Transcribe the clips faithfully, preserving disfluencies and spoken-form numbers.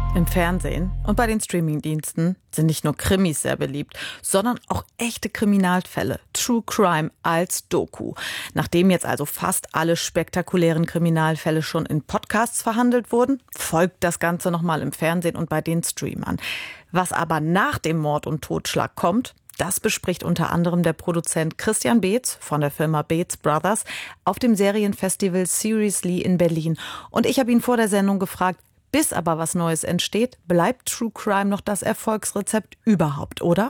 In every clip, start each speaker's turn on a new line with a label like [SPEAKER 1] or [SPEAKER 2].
[SPEAKER 1] Im Fernsehen und bei den Streamingdiensten sind nicht nur Krimis sehr beliebt, sondern auch echte Kriminalfälle, True Crime als Doku. Nachdem jetzt also fast alle spektakulären Kriminalfälle schon in Podcasts verhandelt wurden, folgt das Ganze nochmal im Fernsehen und bei den Streamern. Was aber nach dem Mord und Totschlag kommt, das bespricht unter anderem der Produzent Christian Beetz von der Firma Beetz Brothers auf dem Serienfestival Seriously in Berlin. Und ich habe ihn vor der Sendung gefragt, bis aber was Neues entsteht, bleibt True Crime noch das Erfolgsrezept überhaupt, oder?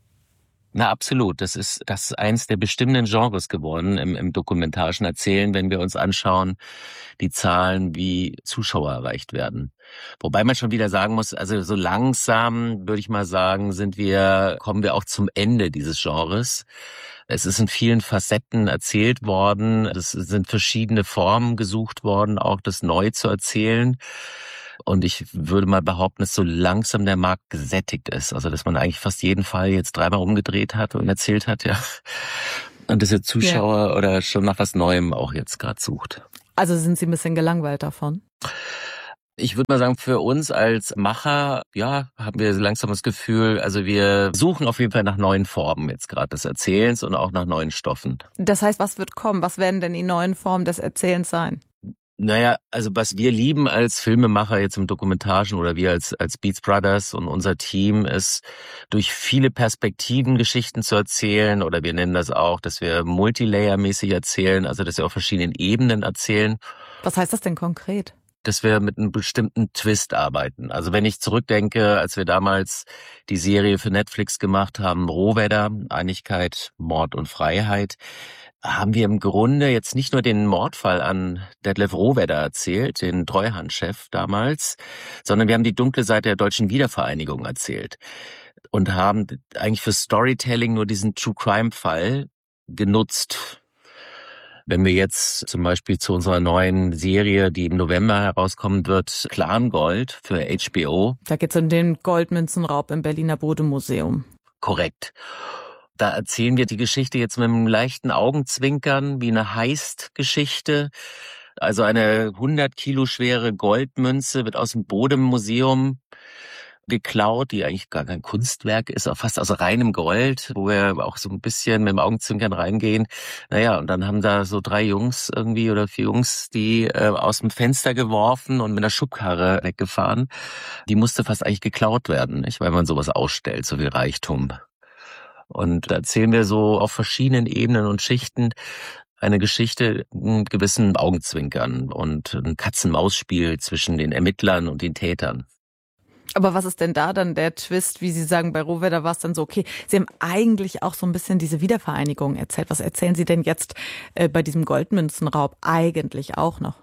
[SPEAKER 2] Na, absolut. Das ist, das ist eins der bestimmenden Genres geworden im, im dokumentarischen Erzählen, wenn wir uns anschauen, die Zahlen, wie Zuschauer erreicht werden. Wobei man schon wieder sagen muss, also so langsam, würde ich mal sagen, sind wir, kommen wir auch zum Ende dieses Genres. Es ist in vielen Facetten erzählt worden. Es sind verschiedene Formen gesucht worden, auch das neu zu erzählen. Und ich würde mal behaupten, dass so langsam der Markt gesättigt ist. Also, dass man eigentlich fast jeden Fall jetzt dreimal umgedreht hat und erzählt hat, ja. Und dass der Zuschauer ja. oder schon nach was Neuem auch jetzt gerade sucht.
[SPEAKER 1] Also sind Sie ein bisschen gelangweilt davon?
[SPEAKER 2] Ich würde mal sagen, für uns als Macher, ja, haben wir langsam das Gefühl, also wir suchen auf jeden Fall nach neuen Formen jetzt gerade des Erzählens und auch nach neuen Stoffen.
[SPEAKER 1] Das heißt, was wird kommen? Was werden denn die neuen Formen des Erzählens sein?
[SPEAKER 2] Naja, also was wir lieben als Filmemacher jetzt im Dokumentarischen oder wir als als Beetz Brothers und unser Team ist, durch viele Perspektiven Geschichten zu erzählen, oder wir nennen das auch, dass wir multilayer-mäßig erzählen, also dass wir auf verschiedenen Ebenen erzählen.
[SPEAKER 1] Was heißt das denn konkret?
[SPEAKER 2] Dass wir mit einem bestimmten Twist arbeiten. Also wenn ich zurückdenke, als wir damals die Serie für Netflix gemacht haben, Rohwedder, Einigkeit, Mord und Freiheit, haben wir im Grunde jetzt nicht nur den Mordfall an Detlev Rohwedder erzählt, den Treuhandchef damals, sondern wir haben die dunkle Seite der deutschen Wiedervereinigung erzählt und haben eigentlich für Storytelling nur diesen True-Crime-Fall genutzt. Wenn wir jetzt zum Beispiel zu unserer neuen Serie, die im November herauskommen wird, Clangold für H B O.
[SPEAKER 1] Da geht es um den Goldmünzenraub im Berliner Bodemuseum.
[SPEAKER 2] Korrekt. Da erzählen wir die Geschichte jetzt mit einem leichten Augenzwinkern, wie eine Heist-Geschichte. Also eine hundert Kilo schwere Goldmünze wird aus dem Bodemuseum geklaut, die eigentlich gar kein Kunstwerk ist, auch fast aus reinem Gold, wo wir auch so ein bisschen mit dem Augenzwinkern reingehen. Naja, und dann haben da so drei Jungs irgendwie oder vier Jungs die äh, aus dem Fenster geworfen und mit einer Schubkarre weggefahren. Die musste fast eigentlich geklaut werden, nicht? Weil man sowas ausstellt, so viel Reichtum. Und da erzählen wir so auf verschiedenen Ebenen und Schichten eine Geschichte mit gewissen Augenzwinkern und ein Katz-und-Maus-Spiel zwischen den Ermittlern und den Tätern.
[SPEAKER 1] Aber was ist denn da dann der Twist, wie Sie sagen, bei Rohwedder war es dann so, okay, Sie haben eigentlich auch so ein bisschen diese Wiedervereinigung erzählt. Was erzählen Sie denn jetzt äh, bei diesem Goldmünzenraub eigentlich auch noch?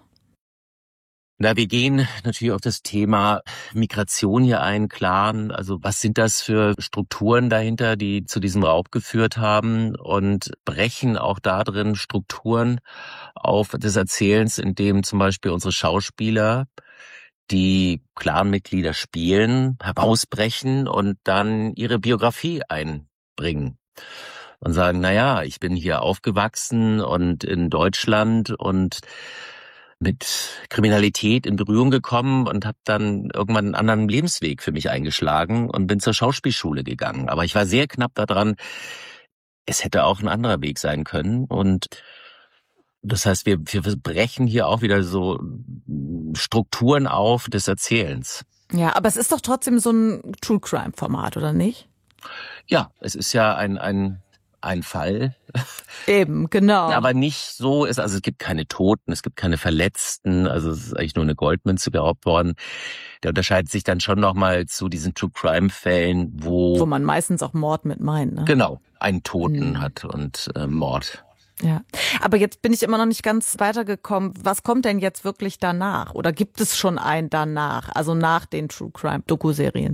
[SPEAKER 2] Na, wir gehen natürlich auf das Thema Migration hier ein, klar. Also was sind das für Strukturen dahinter, die zu diesem Raub geführt haben, und brechen auch da drin Strukturen auf des Erzählens, in dem zum Beispiel unsere Schauspieler, die Clanmitglieder spielen, herausbrechen und dann ihre Biografie einbringen. Und sagen, na ja, ich bin hier aufgewachsen und in Deutschland und mit Kriminalität in Berührung gekommen und habe dann irgendwann einen anderen Lebensweg für mich eingeschlagen und bin zur Schauspielschule gegangen. Aber ich war sehr knapp daran, es hätte auch ein anderer Weg sein können. Und das heißt, wir, wir brechen hier auch wieder so Strukturen auf des Erzählens.
[SPEAKER 1] Ja, aber es ist doch trotzdem so ein True-Crime-Format, oder nicht?
[SPEAKER 2] Ja, es ist ja ein ein ein Fall.
[SPEAKER 1] Eben, genau.
[SPEAKER 2] Aber nicht so ist, also es gibt keine Toten, es gibt keine Verletzten, also es ist eigentlich nur eine Goldmünze geraubt worden. Der unterscheidet sich dann schon nochmal zu diesen True-Crime-Fällen, wo...
[SPEAKER 1] Wo man meistens auch Mord mit meint, ne?
[SPEAKER 2] Genau, einen Toten
[SPEAKER 1] mhm.
[SPEAKER 2] hat und äh, Mord.
[SPEAKER 1] Ja, aber jetzt bin ich immer noch nicht ganz weitergekommen. Was kommt denn jetzt wirklich danach? Oder gibt es schon ein danach, also nach den True-Crime-Doku-Serien?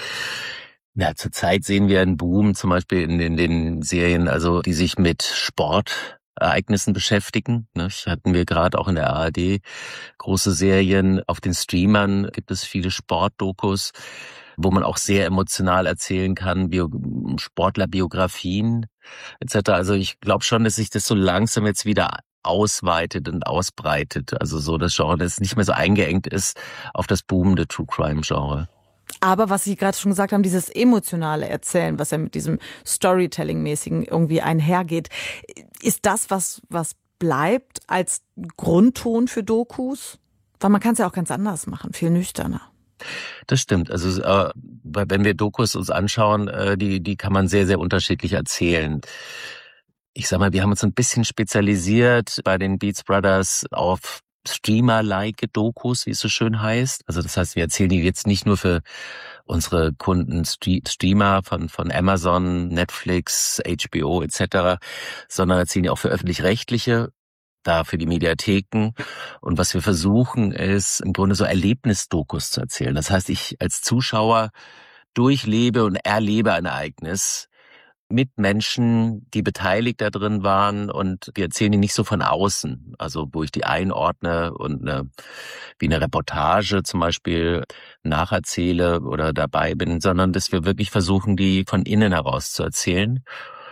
[SPEAKER 2] Ja, zurzeit sehen wir einen Boom zum Beispiel in den, den Serien, also die sich mit Sportereignissen beschäftigen. Ne? Hatten wir gerade auch in der A R D große Serien. Auf den Streamern gibt es viele Sportdokus, wo man auch sehr emotional erzählen kann, Bio- Sportlerbiografien et cetera. Also ich glaube schon, dass sich das so langsam jetzt wieder ausweitet und ausbreitet. Also so das Genre, das nicht mehr so eingeengt ist auf das boomende True Crime Genre.
[SPEAKER 1] Aber was Sie gerade schon gesagt haben, dieses emotionale Erzählen, was ja mit diesem Storytelling-mäßigen irgendwie einhergeht, ist das, was, was bleibt als Grundton für Dokus? Weil man kann es ja auch ganz anders machen, viel nüchterner.
[SPEAKER 2] Das stimmt. Also äh, wenn wir Dokus uns anschauen, äh, die, die kann man sehr, sehr unterschiedlich erzählen. Ich sag mal, wir haben uns ein bisschen spezialisiert bei den Beats Brothers auf Streamer-like Dokus, wie es so schön heißt. Also das heißt, wir erzählen die jetzt nicht nur für unsere Kunden Streamer von von Amazon, Netflix, H B O et cetera, sondern erzählen die auch für öffentlich-rechtliche, da für die Mediatheken. Und was wir versuchen, ist im Grunde so Erlebnisdokus zu erzählen. Das heißt, ich als Zuschauer durchlebe und erlebe ein Ereignis mit Menschen, die beteiligt da drin waren, und wir erzählen die nicht so von außen, also wo ich die einordne und eine, wie eine Reportage zum Beispiel nacherzähle oder dabei bin, sondern dass wir wirklich versuchen, die von innen heraus zu erzählen.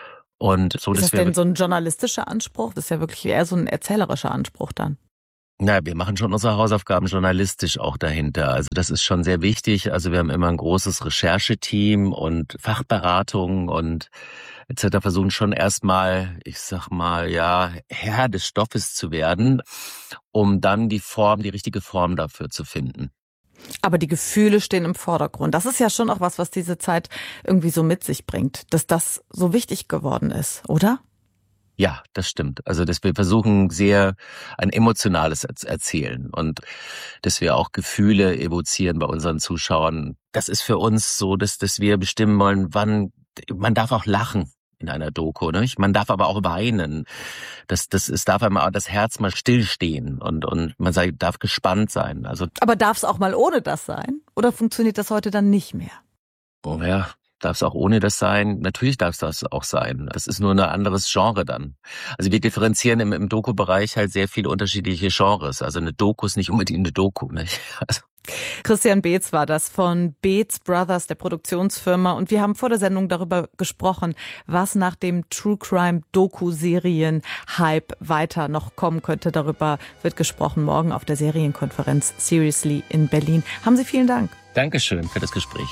[SPEAKER 2] Und so,
[SPEAKER 1] ist
[SPEAKER 2] dass
[SPEAKER 1] das
[SPEAKER 2] wir
[SPEAKER 1] denn so ein journalistischer Anspruch? Das ist ja wirklich eher so ein erzählerischer Anspruch dann.
[SPEAKER 2] Na, wir machen schon unsere Hausaufgaben journalistisch auch dahinter. Also das ist schon sehr wichtig. Also wir haben immer ein großes Rechercheteam und Fachberatung und et cetera. Versuchen schon erstmal, ich sag mal, ja, Herr des Stoffes zu werden, um dann die Form, die richtige Form dafür zu finden.
[SPEAKER 1] Aber die Gefühle stehen im Vordergrund. Das ist ja schon auch was, was diese Zeit irgendwie so mit sich bringt, dass das so wichtig geworden ist, oder?
[SPEAKER 2] Ja, das stimmt. Also, dass wir versuchen, sehr ein emotionales Erzählen und dass wir auch Gefühle evozieren bei unseren Zuschauern. Das ist für uns so, dass, dass wir bestimmen wollen, wann, man darf auch lachen in einer Doku, nicht? Man darf aber auch weinen. Das, das, es darf einmal das Herz mal stillstehen und, und man sei, darf gespannt sein. Also.
[SPEAKER 1] Aber darf es auch mal ohne das sein? Oder funktioniert das heute dann nicht mehr?
[SPEAKER 2] Oh ja. Darf es auch ohne das sein? Natürlich darf es das auch sein. Das ist nur ein anderes Genre dann. Also wir differenzieren im, im Doku-Bereich halt sehr viele unterschiedliche Genres. Also eine Doku ist nicht unbedingt eine Doku, nicht? Also.
[SPEAKER 1] Christian Beetz war das von Beetz Brothers, der Produktionsfirma. Und wir haben vor der Sendung darüber gesprochen, was nach dem True Crime Doku-Serien-Hype weiter noch kommen könnte. Darüber wird gesprochen morgen auf der Serienkonferenz Seriously in Berlin. Haben Sie vielen Dank.
[SPEAKER 2] Dankeschön für das Gespräch.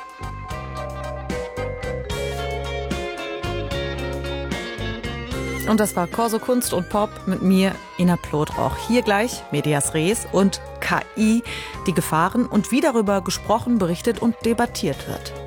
[SPEAKER 1] Und das war Corso Kunst und Pop mit mir, Ina Plotrauch. Hier gleich Medias Res und K I, die Gefahren und wie darüber gesprochen, berichtet und debattiert wird.